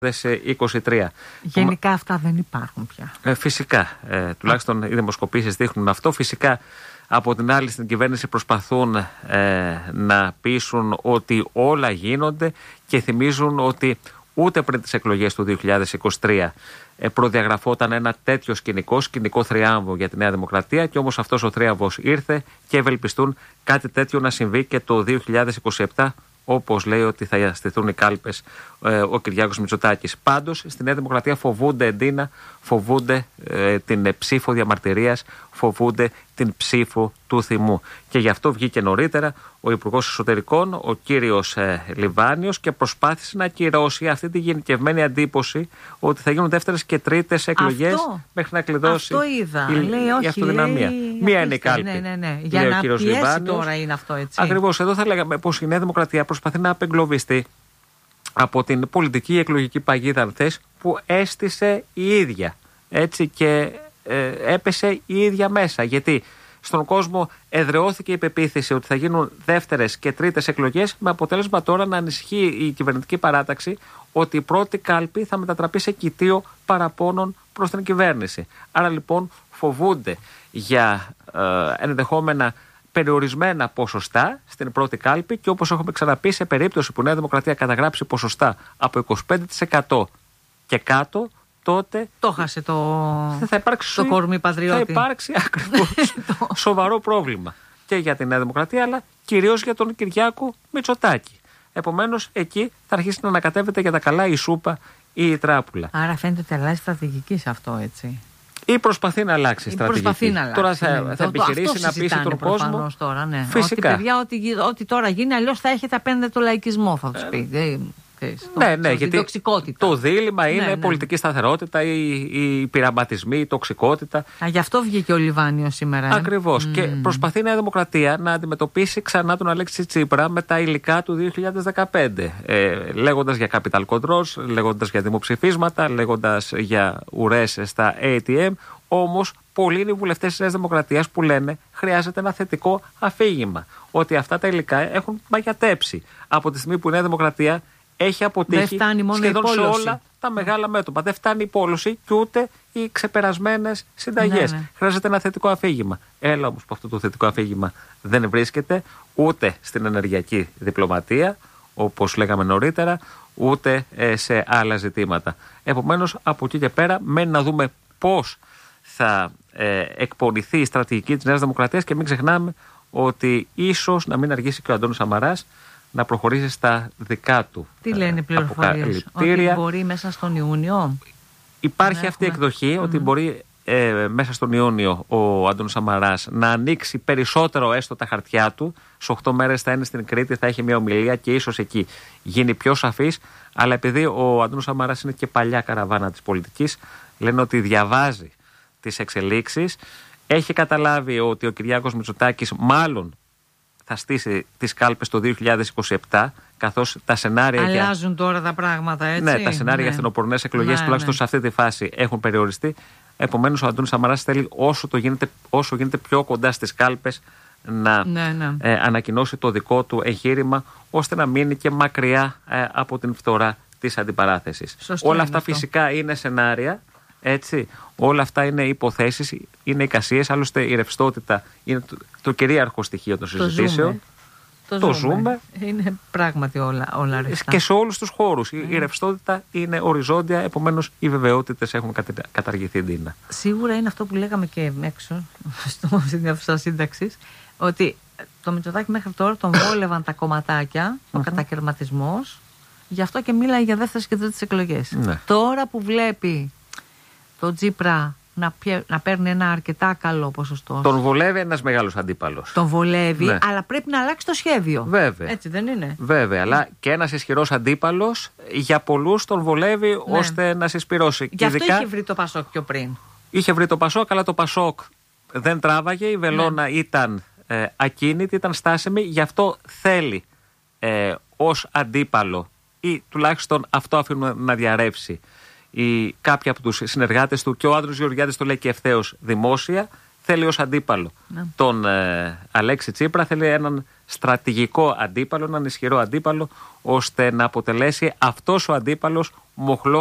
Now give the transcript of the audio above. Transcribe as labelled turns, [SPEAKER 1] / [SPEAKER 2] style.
[SPEAKER 1] 2023.
[SPEAKER 2] Γενικά αυτά δεν υπάρχουν πια.
[SPEAKER 1] Φυσικά. Τουλάχιστον οι δημοσκοπήσεις δείχνουν αυτό. Φυσικά από την άλλη στην κυβέρνηση προσπαθούν να πείσουν ότι όλα γίνονται και θυμίζουν ότι ούτε πριν τις εκλογές του 2023 προδιαγραφόταν ένα τέτοιο σκηνικό θριάμβο για τη Νέα Δημοκρατία, και όμως αυτός ο θρίαμβος ήρθε και ευελπιστούν κάτι τέτοιο να συμβεί και το 2027, όπως λέει ότι θα στηθούν οι κάλπες ο Κυριάκος Μητσοτάκης. Πάντως στη Νέα Δημοκρατία φοβούνται εντύνα, φοβούνται την ψήφο διαμαρτυρίας, φοβούνται την ψήφο του θυμού. Και γι' αυτό βγήκε νωρίτερα ο Υπουργός Εσωτερικών, ο κύριος Λιβάνιος, και προσπάθησε να ακυρώσει αυτή τη γενικευμένη αντίποση ότι θα γίνουν δεύτερες και τρίτες εκλογές μέχρι να κλειδώσει η αυτοδυναμία. Μία είναι η κάλπη.
[SPEAKER 2] Ναι. Για να πιέσει Λιβάνιος. Τώρα είναι αυτό, έτσι.
[SPEAKER 1] Ακριβώς. Εδώ θα λέγαμε πως η Νέα Δημοκρατία προσπαθεί να απεγκλωβιστεί από την πολιτική εκλογική παγίδα, αν θες, που έστησε η ίδια. Έτσι, και έπεσε η ίδια μέσα. Γιατί στον κόσμο εδραιώθηκε η πεποίθηση ότι θα γίνουν δεύτερες και τρίτες εκλογές, με αποτέλεσμα τώρα να ανησυχεί η κυβερνητική παράταξη ότι η πρώτη κάλπη θα μετατραπεί σε κοιτίο παραπώνων προς την κυβέρνηση. Άρα λοιπόν φοβούνται για ενδεχόμενα περιορισμένα ποσοστά στην πρώτη κάλπη, και όπως έχουμε ξαναπεί, σε περίπτωση που η Νέα Δημοκρατία καταγράψει ποσοστά από 25% και κάτω, τότε
[SPEAKER 2] το χάσε το κορμί πατριώτη.
[SPEAKER 1] Θα υπάρξει ακριβώς σοβαρό πρόβλημα και για τη Νέα Δημοκρατία, αλλά κυρίως για τον Κυριάκο Μητσοτάκη. Επομένως εκεί θα αρχίσει να ανακατεύεται για τα καλά η σούπα ή η τράπουλα.
[SPEAKER 2] Άρα φαίνεται ότι αλλάζει στρατηγική σε αυτό, έτσι.
[SPEAKER 1] Ή προσπαθεί να αλλάξει στρατηγική. Τώρα θα επιχειρήσει να πείσει τον κόσμο.
[SPEAKER 2] Τώρα, ναι.
[SPEAKER 1] Φυσικά.
[SPEAKER 2] Ότι παιδιά, ό,τι τώρα γίνει, αλλιώς θα έχετε απέναντι το λαϊκισμό, θα τους πει.
[SPEAKER 1] Ναι, γιατί το δίλημμα είναι πολιτική σταθερότητα ή οι πειραματισμοί, η τοξικότητα.
[SPEAKER 2] Γι' αυτό βγήκε ο Λιβάνιος σήμερα.
[SPEAKER 1] Ακριβώς. Και προσπαθεί η Νέα Δημοκρατία να αντιμετωπίσει ξανά τον Αλέξη Τσίπρα με τα υλικά του 2015. Λέγοντας για capital controls, λέγοντας για δημοψηφίσματα, λέγοντας για ουρές στα ATM. Όμως, πολλοί είναι οι βουλευτές της Νέας Δημοκρατίας που λένε χρειάζεται ένα θετικό αφήγημα. Ότι αυτά τα υλικά έχουν μαγιατέψει. Από τη στιγμή που η Νέα Δημοκρατία έχει αποτύχει σχεδόν σε όλα τα μεγάλα μέτωπα. Δεν φτάνει η πόλωση και ούτε οι ξεπερασμένες συνταγές. Ναι. Χρειάζεται ένα θετικό αφήγημα. Έλα όμως που αυτό το θετικό αφήγημα δεν βρίσκεται ούτε στην ενεργειακή διπλωματία, όπως λέγαμε νωρίτερα, ούτε σε άλλα ζητήματα. Επομένως, από εκεί και πέρα μένει να δούμε πώς θα εκπονηθεί η στρατηγική της Νέας Δημοκρατίας, και μην ξεχνάμε ότι ίσως να μην αργήσει και ο Αντώνης Σαμαράς να προχωρήσει στα δικά του.
[SPEAKER 2] Τι λένε οι πληροφορίες? Ότι μπορεί μέσα στον Ιούνιο.
[SPEAKER 1] Υπάρχει αυτή η εκδοχή ότι μπορεί μέσα στον Ιούνιο ο Αντώνης Σαμαράς να ανοίξει περισσότερο έστω τα χαρτιά του. Σε 8 μέρες θα είναι στην Κρήτη, θα έχει μια ομιλία και ίσως εκεί γίνει πιο σαφής. Αλλά επειδή ο Αντώνης Σαμαράς είναι και παλιά καραβάνα της πολιτικής, λένε ότι διαβάζει τις εξελίξεις. Έχει καταλάβει ότι ο Κυριάκος Μητσοτάκης μάλλον θα στήσει τις κάλπες το 2027, καθώς τα σενάρια.
[SPEAKER 2] Αλλάζουν τώρα τα πράγματα, έτσι.
[SPEAKER 1] Ναι, τα σενάρια για φθινοπορεινές εκλογές, τουλάχιστον σε αυτή τη φάση, έχουν περιοριστεί. Επομένως, ο Αντώνης Σαμαράς θέλει όσο γίνεται πιο κοντά στις κάλπες να ανακοινώσει το δικό του εγχείρημα, ώστε να μείνει και μακριά από την φθορά της αντιπαράθεσης. Όλα αυτά φυσικά είναι σενάρια. Έτσι, όλα αυτά είναι υποθέσεις, είναι εικασίες. Άλλωστε η ρευστότητα είναι το κυρίαρχο στοιχείο των συζητήσεων. Το ζούμε.
[SPEAKER 2] Είναι πράγματι όλα ρευστά.
[SPEAKER 1] Και σε όλους τους χώρους. Η ρευστότητα είναι οριζόντια, επομένως οι βεβαιότητες έχουν καταργηθεί, Ντίνα.
[SPEAKER 2] Σίγουρα είναι αυτό που λέγαμε και έξω στην αίθουσα σύνταξης, ότι το Μητσοτάκη μέχρι τώρα τον βόλευαν τα κομματάκια, ο κατακαιρματισμός, γι' αυτό και μίλαγε για δεύτερες και τρίτες εκλογές. Ναι. Τώρα που βλέπει τον Τσίπρα να παίρνει ένα αρκετά καλό ποσοστό.
[SPEAKER 1] Τον βολεύει ένας μεγάλος αντίπαλος.
[SPEAKER 2] Τον βολεύει, ναι, αλλά πρέπει να αλλάξει το σχέδιο.
[SPEAKER 1] Βέβαια.
[SPEAKER 2] Έτσι δεν είναι?
[SPEAKER 1] Βέβαια, αλλά και ένας ισχυρός αντίπαλος για πολλούς τον βολεύει, ναι, ώστε να συσπυρώσει.
[SPEAKER 2] Γι' αυτό είχε βρει το Πασόκ πιο πριν.
[SPEAKER 1] Είχε βρει το Πασόκ, αλλά το Πασόκ δεν τράβαγε. Η Βελόνα, ναι, ήταν ακίνητη, ήταν στάσιμη. Γι' αυτό θέλει ως αντίπαλο, ή τουλάχιστον αυτό αφήνουμε να διαρρεύσει, κάποιοι από τους συνεργάτες του, και ο Άδωνης Γεωργιάδης το λέει και ευθέως δημόσια, θέλει ως αντίπαλο τον Αλέξη Τσίπρα, θέλει έναν στρατηγικό αντίπαλο, έναν ισχυρό αντίπαλο, ώστε να αποτελέσει αυτός ο αντίπαλος μοχλό